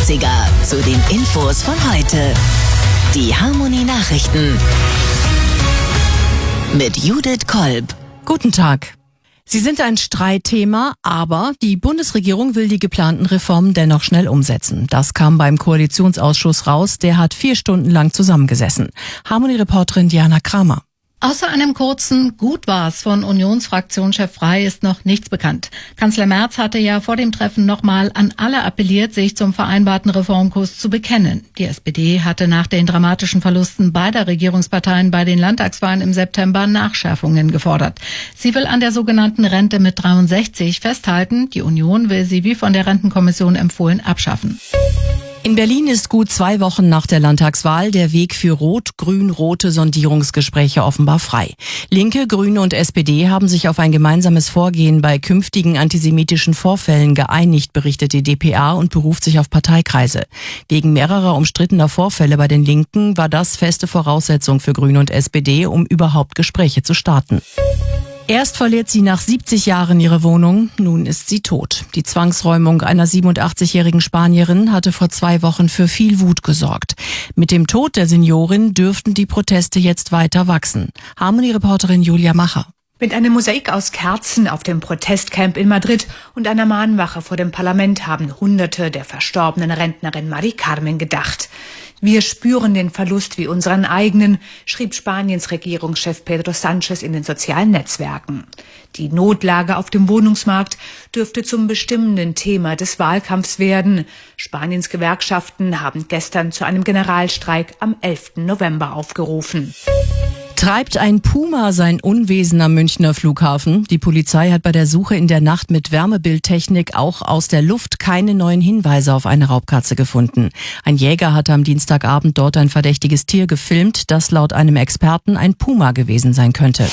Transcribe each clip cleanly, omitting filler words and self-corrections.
80er zu den Infos von heute. Die Harmonie Nachrichten mit Judith Kolb. Guten Tag. Sie sind ein Streitthema, aber die Bundesregierung will die geplanten Reformen dennoch schnell umsetzen. Das kam beim Koalitionsausschuss raus, der hat 4 Stunden lang zusammengesessen. Harmonie-Reporterin Diana Kramer. Außer einem kurzen Gut war's von Unionsfraktionschef Frey ist noch nichts bekannt. Kanzler Merz hatte ja vor dem Treffen nochmal an alle appelliert, sich zum vereinbarten Reformkurs zu bekennen. Die SPD hatte nach den dramatischen Verlusten beider Regierungsparteien bei den Landtagswahlen im September Nachschärfungen gefordert. Sie will an der sogenannten Rente mit 63 festhalten. Die Union will sie, wie von der Rentenkommission empfohlen, abschaffen. In Berlin ist gut 2 Wochen nach der Landtagswahl der Weg für rot-grün-rote Sondierungsgespräche offenbar frei. Linke, Grüne und SPD haben sich auf ein gemeinsames Vorgehen bei künftigen antisemitischen Vorfällen geeinigt, berichtet die dpa und beruft sich auf Parteikreise. Wegen mehrerer umstrittener Vorfälle bei den Linken war das feste Voraussetzung für Grüne und SPD, um überhaupt Gespräche zu starten. Erst verliert sie nach 70 Jahren ihre Wohnung, nun ist sie tot. Die Zwangsräumung einer 87-jährigen Spanierin hatte vor 2 Wochen für viel Wut gesorgt. Mit dem Tod der Seniorin dürften die Proteste jetzt weiter wachsen. Harmonie-Reporterin Julia Macher. Mit einem Mosaik aus Kerzen auf dem Protestcamp in Madrid und einer Mahnwache vor dem Parlament haben Hunderte der verstorbenen Rentnerin Mari Carmen gedacht. Wir spüren den Verlust wie unseren eigenen, schrieb Spaniens Regierungschef Pedro Sánchez in den sozialen Netzwerken. Die Notlage auf dem Wohnungsmarkt dürfte zum bestimmenden Thema des Wahlkampfs werden. Spaniens Gewerkschaften haben gestern zu einem Generalstreik am 11. November aufgerufen. Treibt ein Puma sein Unwesen am Münchner Flughafen? Die Polizei hat bei der Suche in der Nacht mit Wärmebildtechnik auch aus der Luft keine neuen Hinweise auf eine Raubkatze gefunden. Ein Jäger hatte am Dienstagabend dort ein verdächtiges Tier gefilmt, das laut einem Experten ein Puma gewesen sein könnte.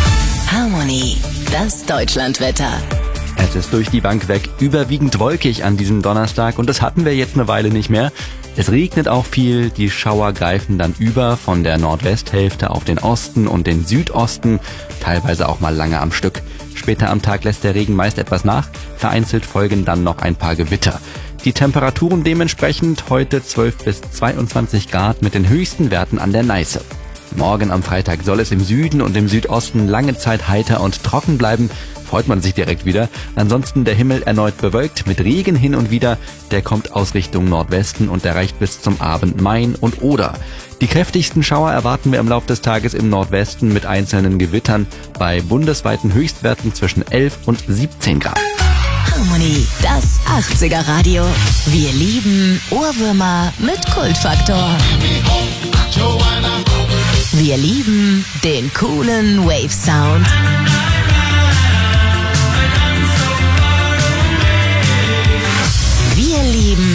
Harmonie, das Deutschlandwetter. Es ist durch die Bank weg überwiegend wolkig an diesem Donnerstag und das hatten wir jetzt eine Weile nicht mehr. Es regnet auch viel, die Schauer greifen dann über von der Nordwesthälfte auf den Osten und den Südosten, teilweise auch mal lange am Stück. Später am Tag lässt der Regen meist etwas nach, vereinzelt folgen dann noch ein paar Gewitter. Die Temperaturen dementsprechend heute 12 bis 22 Grad mit den höchsten Werten an der Neiße. Morgen am Freitag soll es im Süden und im Südosten lange Zeit heiter und trocken bleiben. Freut man sich direkt wieder. Ansonsten der Himmel erneut bewölkt mit Regen hin und wieder. Der kommt aus Richtung Nordwesten und erreicht bis zum Abend Main und Oder. Die kräftigsten Schauer erwarten wir im Laufe des Tages im Nordwesten mit einzelnen Gewittern bei bundesweiten Höchstwerten zwischen 11 und 17 Grad. Harmonie, das 80er Radio. Wir lieben Ohrwürmer mit Kultfaktor. Wir lieben den coolen Wave-Sound.